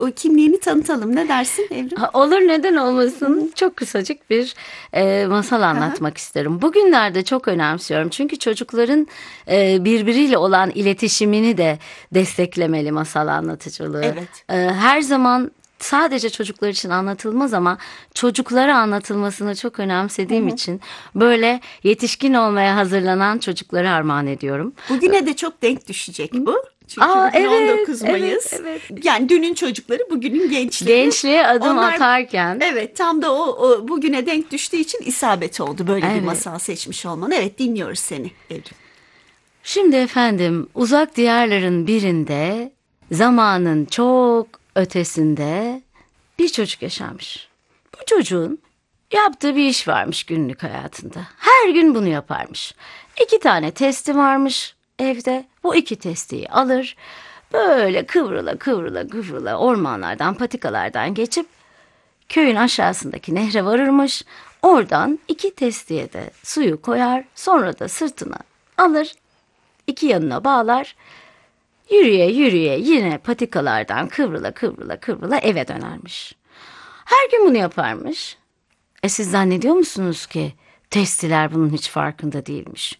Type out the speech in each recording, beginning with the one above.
o kimliğini tanıtalım. Ne dersin Evrim? Olur, neden olmasın? Çok kısacık bir masal anlatmak isterim. Bugünlerde çok önemsiyorum. Çünkü çocukların birbiriyle olan iletişimini de desteklemeli masal anlatıcılığı. Evet. Her zaman sadece çocuklar için anlatılmaz ama çocuklara anlatılmasını çok önemsediğim için böyle yetişkin olmaya hazırlanan çocuklara armağan ediyorum. Bugüne de çok denk düşecek bu. Çünkü bugün Evet, 19 Mayıs. evet. Yani dünün çocukları, bugünün gençleri. Gençliğe adım Onlar, atarken. evet, tam da o bugüne denk düştüğü için isabet oldu böyle bir Evet. masal seçmiş olman. Evet, dinliyoruz seni Evrim. Şimdi efendim, uzak diyarların birinde, zamanın çok ötesinde bir çocuk yaşamış. Bu çocuğun yaptığı bir iş varmış günlük hayatında. Her gün bunu yaparmış. 2 tane testi varmış evde. Bu 2 testiyi alır, böyle kıvrıla kıvrıla kıvrıla ormanlardan, patikalardan geçip köyün aşağısındaki nehre varırmış. Oradan 2 testiye de suyu koyar, sonra da sırtına alır, 2 yanına bağlar, yürüye yürüye yine patikalardan kıvrıla kıvrıla kıvrıla eve dönermiş. Her gün bunu yaparmış. Siz zannediyor musunuz ki testiler bunun hiç farkında değilmiş?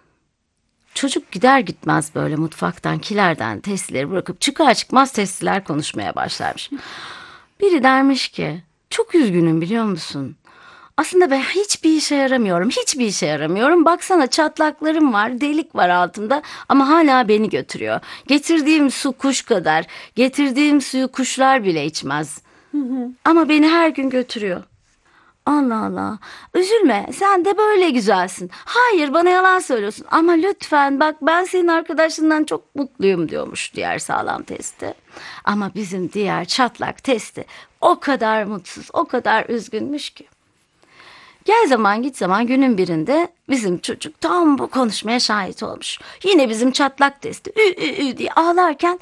Çocuk gider gitmez böyle mutfaktan kilerden testileri bırakıp çıkar çıkmaz testiler konuşmaya başlarmış. Biri dermiş ki, çok üzgünüm biliyor musun? Aslında ben hiçbir işe yaramıyorum, hiçbir işe yaramıyorum. Baksana, çatlaklarım var, delik var altımda ama hala beni götürüyor. Getirdiğim su kuş kadar, getirdiğim suyu kuşlar bile içmez. Ama beni her gün götürüyor. Allah Allah, üzülme, sen de böyle güzelsin. Hayır, bana yalan söylüyorsun ama lütfen bak, ben senin arkadaşından çok mutluyum diyormuş diğer sağlam testi. Ama bizim diğer çatlak testi o kadar mutsuz, o kadar üzgünmüş ki. Gel zaman git zaman günün birinde bizim çocuk tam bu konuşmaya şahit olmuş. Yine bizim çatlak testi ü ü ü diye ağlarken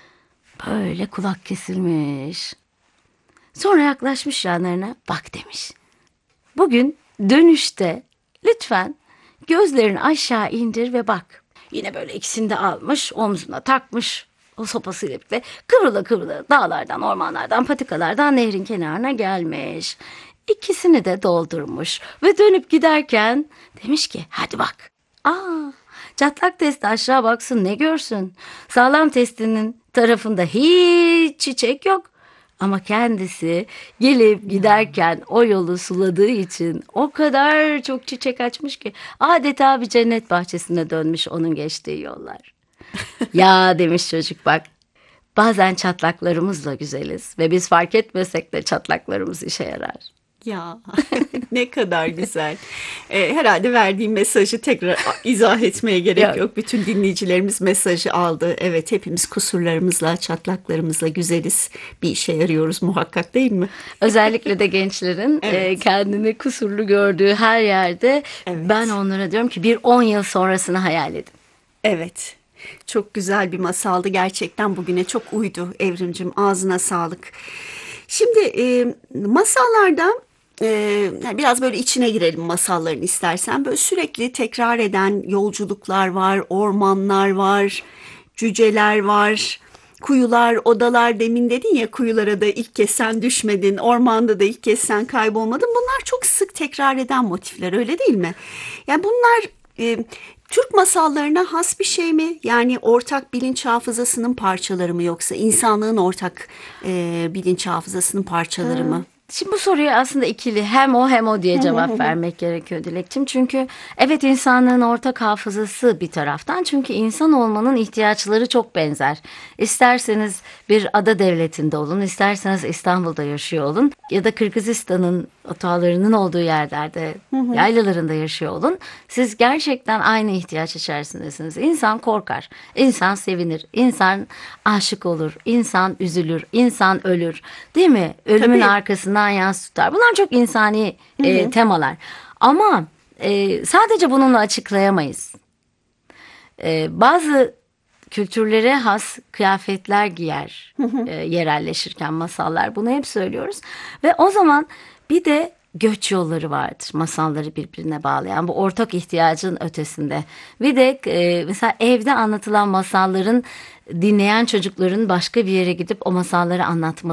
böyle kulak kesilmiş. Sonra yaklaşmış yanlarına, bak demiş. Bugün dönüşte lütfen gözlerini aşağı indir ve bak. Yine böyle ikisini de almış, omzuna takmış, o sopasıyla birlikte kıvrıla kıvrıla dağlardan, ormanlardan, patikalardan nehrin kenarına gelmiş. İkisini de doldurmuş ve dönüp giderken demiş ki, hadi bak. Çatlak testi aşağı baksın, ne görsün? Sağlam testinin tarafında hiç çiçek yok. Ama kendisi gelip giderken o yolu suladığı için o kadar çok çiçek açmış ki adeta bir cennet bahçesine dönmüş onun geçtiği yollar. Ya demiş çocuk, bak, bazen çatlaklarımızla güzeliz ve biz fark etmesek de çatlaklarımız işe yarar. Ya ne kadar güzel. Herhalde verdiğim mesajı tekrar izah etmeye gerek yok. Bütün dinleyicilerimiz mesajı aldı. Evet, hepimiz kusurlarımızla, çatlaklarımızla güzeliz. Bir işe yarıyoruz muhakkak, değil mi? Özellikle de gençlerin Evet. kendini kusurlu gördüğü her yerde Evet. ben onlara diyorum ki bir 10 yıl sonrasını hayal edin. Evet. Çok güzel bir masaldı. Gerçekten bugüne çok uydu Evrimcim. Ağzına sağlık. Şimdi masallarda biraz böyle içine girelim masalların istersen. Böyle sürekli tekrar eden yolculuklar var, ormanlar var, cüceler var, kuyular, odalar. Demin dedin ya, kuyulara da ilk kez sen düşmedin, ormanda da ilk kez sen kaybolmadın. Bunlar çok sık tekrar eden motifler, öyle değil mi? Yani bunlar Türk masallarına has bir şey mi? Yani ortak bilinç hafızasının parçaları mı, yoksa insanlığın ortak bilinç hafızasının parçaları mı? Şimdi bu soruya aslında ikili, hem o hem o diye cevap vermek gerekiyor Dilekçim. Çünkü evet, insanlığın ortak hafızası bir taraftan. Çünkü insan olmanın ihtiyaçları çok benzer. İsterseniz bir ada devletinde olun, isterseniz İstanbul'da yaşıyor olun ya da Kırgızistan'ın otağlarının olduğu yerlerde, yaylalarında yaşıyor olun. Siz gerçekten aynı ihtiyaç içerisindesiniz. İnsan korkar, insan sevinir, insan aşık olur, insan üzülür, insan ölür. Değil mi? Ölümün Tabii. arkasından yas tutar. Bunlar çok insani temalar. Ama sadece bununla açıklayamayız. Bazı kültürlere has kıyafetler giyer yerelleşirken masallar. Bunu hep söylüyoruz. Ve o zaman bir de göç yolları vardır. Masalları birbirine bağlayan, bu ortak ihtiyacın ötesinde. Bir de mesela evde anlatılan masalların dinleyen çocukların başka bir yere gidip o masalları anlatmaları